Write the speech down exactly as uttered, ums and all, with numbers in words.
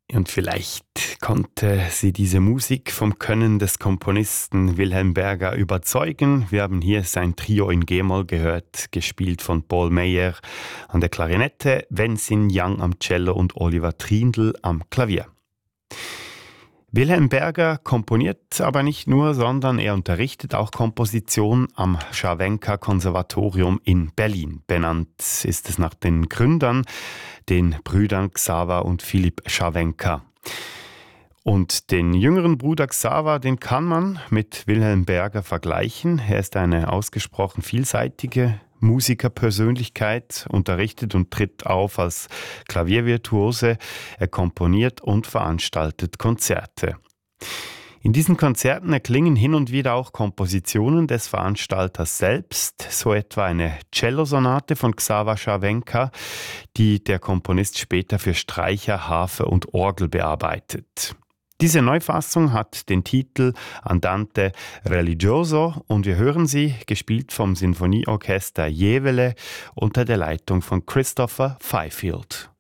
Und vielleicht konnte sie diese Musik vom Können des Komponisten Wilhelm Berger überzeugen. Wir haben hier sein Trio in G-Moll gehört, gespielt von Paul Meyer an der Klarinette, Wensin Yang am Cello und Oliver Trindl am Klavier. Wilhelm Berger komponiert aber nicht nur, sondern er unterrichtet auch Komposition am Scharwenka-Konservatorium in Berlin. Benannt ist es nach den Gründern, den Brüdern Xaver und Philipp Scharwenka. Und den jüngeren Bruder Xaver, den kann man mit Wilhelm Berger vergleichen. Er ist eine ausgesprochen vielseitige Musikerpersönlichkeit, unterrichtet und tritt auf als Klaviervirtuose. Er komponiert und veranstaltet Konzerte. In diesen Konzerten erklingen hin und wieder auch Kompositionen des Veranstalters selbst, so etwa eine Cellosonate von Xaver Scharwenka, die der Komponist später für Streicher, Harfe und Orgel bearbeitet. Diese Neufassung hat den Titel Andante Religioso und wir hören sie, gespielt vom Sinfonieorchester Jevele unter der Leitung von Christopher Fifield.